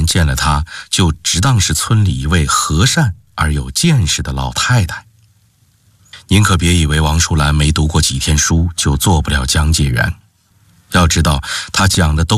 见了她就只当是村里一位和善而有见识的老太太。您可别以为王淑兰没读过几天书就做不了讲解员，要知道她讲的都